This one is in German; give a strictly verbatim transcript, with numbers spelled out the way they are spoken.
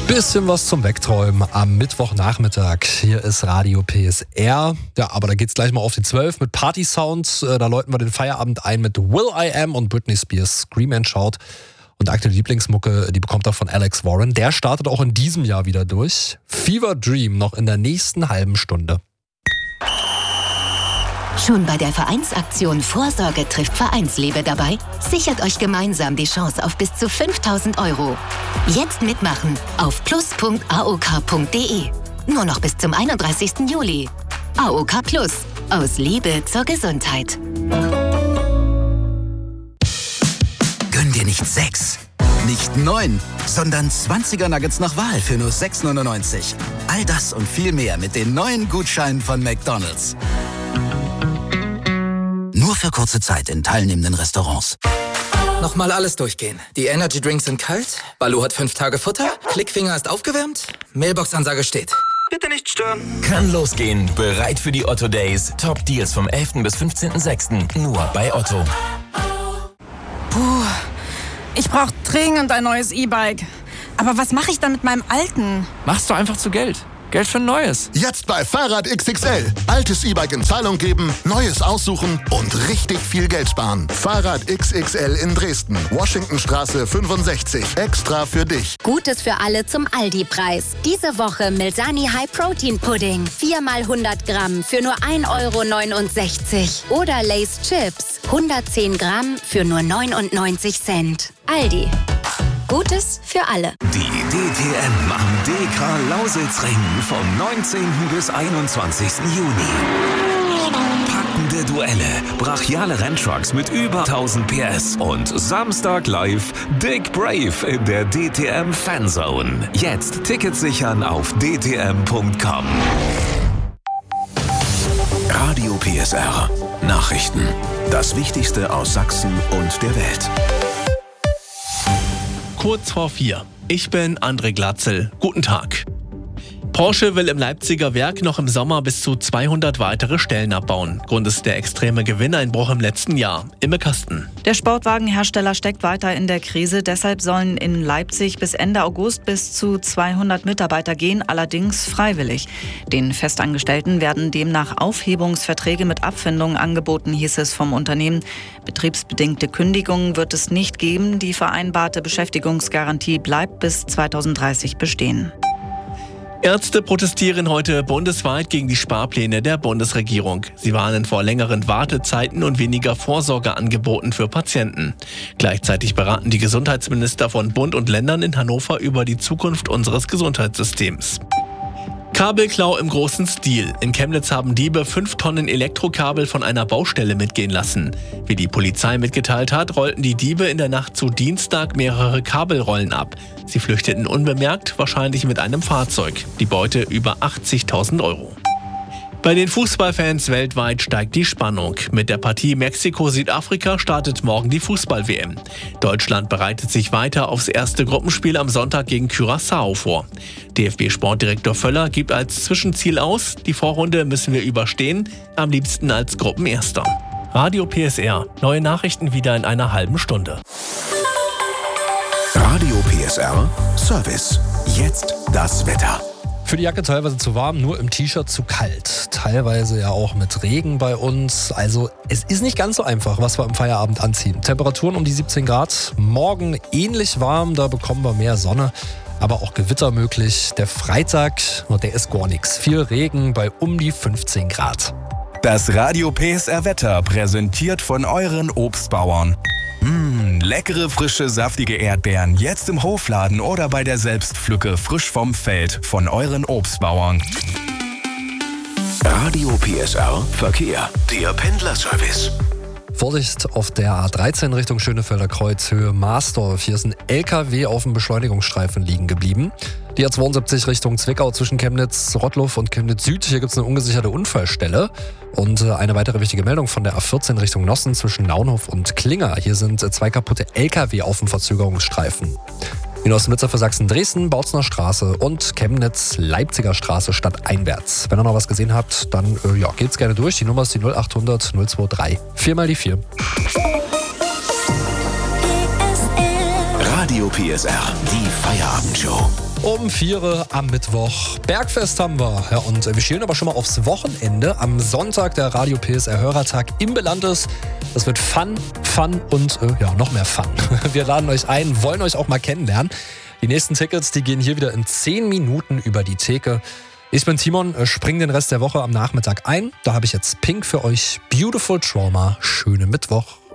Bisschen was zum Wegträumen am Mittwochnachmittag. Hier ist Radio P S R. Ja, aber da geht's gleich mal auf die zwölf mit Party Sounds. Da läuten wir den Feierabend ein mit Will I Am und Britney Spears Scream and Shout. Und aktuelle Lieblingsmucke, die bekommt er von Alex Warren. Der startet auch in diesem Jahr wieder durch. Fever Dream noch in der nächsten halben Stunde. Schon bei der Vereinsaktion Vorsorge trifft Vereinsliebe dabei? Sichert euch gemeinsam die Chance auf bis zu fünftausend Euro. Jetzt mitmachen auf plus punkt a o k punkt d e. Nur noch bis zum einunddreißigsten Juli. A O K Plus. Aus Liebe zur Gesundheit. Gönn dir nicht sechs, nicht neun, sondern zwanziger Nuggets nach Wahl für nur sechs neunundneunzig. All das und viel mehr mit den neuen Gutscheinen von McDonald's. Nur für kurze Zeit in teilnehmenden Restaurants. Nochmal alles durchgehen. Die Energy Drinks sind kalt, Baloo hat fünf Tage Futter, Klickfinger ist aufgewärmt, Mailbox-Ansage steht. Bitte nicht stören. Kann losgehen. Bereit für die Otto Days. Top Deals vom elften bis fünfzehnten sechsten Nur bei Otto. Puh, ich brauche dringend ein neues E-Bike. Aber was mache ich dann mit meinem alten? Machst du einfach zu Geld. Geld für ein neues. Jetzt bei Fahrrad X X L. Altes E-Bike in Zahlung geben, neues aussuchen und richtig viel Geld sparen. Fahrrad X X L in Dresden. Washingtonstraße fünfundsechzig. Extra für dich. Gutes für alle zum Aldi-Preis. Diese Woche Milsani High Protein Pudding. vier mal hundert Gramm für nur ein Euro neunundsechzig. Oder Lay's Chips. hundertzehn Gramm für nur neunundneunzig Cent. Aldi. Gutes für alle. Die D T M machen D K Lausitzring vom neunzehnten bis einundzwanzigsten Juni. Packende Duelle, brachiale Renntrucks mit über tausend P S und Samstag live Dick Brave in der D T M Fanzone. Jetzt Tickets sichern auf d t m punkt com. Radio P S R. Nachrichten. Das Wichtigste aus Sachsen und der Welt. Kurz vor vier. Ich bin André Glatzel. Guten Tag. Porsche will im Leipziger Werk noch im Sommer bis zu zweihundert weitere Stellen abbauen. Grund ist der extreme Gewinneinbruch im letzten Jahr. Imme Kasten. Der Sportwagenhersteller steckt weiter in der Krise. Deshalb sollen in Leipzig bis Ende August bis zu zweihundert Mitarbeiter gehen, allerdings freiwillig. Den Festangestellten werden demnach Aufhebungsverträge mit Abfindungen angeboten, hieß es vom Unternehmen. Betriebsbedingte Kündigungen wird es nicht geben. Die vereinbarte Beschäftigungsgarantie bleibt bis zweitausenddreißig bestehen. Ärzte protestieren heute bundesweit gegen die Sparpläne der Bundesregierung. Sie warnen vor längeren Wartezeiten und weniger Vorsorgeangeboten für Patienten. Gleichzeitig beraten die Gesundheitsminister von Bund und Ländern in Hannover über die Zukunft unseres Gesundheitssystems. Kabelklau im großen Stil. In Chemnitz haben Diebe fünf Tonnen Elektrokabel von einer Baustelle mitgehen lassen. Wie die Polizei mitgeteilt hat, rollten die Diebe in der Nacht zu Dienstag mehrere Kabelrollen ab. Sie flüchteten unbemerkt, wahrscheinlich mit einem Fahrzeug. Die Beute über achtzigtausend Euro. Bei den Fußballfans weltweit steigt die Spannung. Mit der Partie Mexiko-Südafrika startet morgen die Fußball-W M. Deutschland bereitet sich weiter aufs erste Gruppenspiel am Sonntag gegen Curaçao vor. D F B-Sportdirektor Völler gibt als Zwischenziel aus, die Vorrunde müssen wir überstehen, am liebsten als Gruppenerster. Radio P S R. Neue Nachrichten wieder in einer halben Stunde. Radio P S R Service. Jetzt das Wetter. Für die Jacke teilweise zu warm, nur im T-Shirt zu kalt. Teilweise ja auch mit Regen bei uns. Also es ist nicht ganz so einfach, was wir am Feierabend anziehen. Temperaturen um die siebzehn Grad. Morgen ähnlich warm, da bekommen wir mehr Sonne. Aber auch Gewitter möglich. Der Freitag, der ist gar nichts. Viel Regen bei um die fünfzehn Grad. Das Radio P S R Wetter präsentiert von euren Obstbauern. Mmh, leckere, frische, saftige Erdbeeren. Jetzt im Hofladen oder bei der Selbstpflücke frisch vom Feld von euren Obstbauern. Radio P S R Verkehr. Der Pendlerservice. Vorsicht auf der A dreizehn Richtung Schönefelder Kreuz, Höhe Marsdorf. Hier ist ein L K W auf dem Beschleunigungsstreifen liegen geblieben. Die A zweiundsiebzig Richtung Zwickau zwischen Chemnitz, Rottluff und Chemnitz Süd. Hier gibt es eine ungesicherte Unfallstelle. Und eine weitere wichtige Meldung von der A vierzehn Richtung Nossen zwischen Naunhof und Klinger. Hier sind zwei kaputte L K W auf dem Verzögerungsstreifen. In Osnitzer für Sachsen-Dresden, Bautzner Straße und Chemnitz-Leipziger Straße stadteinwärts. Wenn ihr noch was gesehen habt, dann äh, ja, geht's gerne durch. Die Nummer ist die null achthundert null drei. Viermal die vier. Radio P S R, die Feierabendshow. Um vier am Mittwoch. Bergfest haben wir. Ja, und wir schielen aber schon mal aufs Wochenende. Am Sonntag der Radio P S R Hörertag im Belandes. Das wird Fun, Fun und äh, ja, noch mehr Fun. Wir laden euch ein, wollen euch auch mal kennenlernen. Die nächsten Tickets, die gehen hier wieder in zehn Minuten über die Theke. Ich bin Timon, spring den Rest der Woche am Nachmittag ein. Da habe ich jetzt Pink für euch. Beautiful Trauma. Schönen Mittwoch.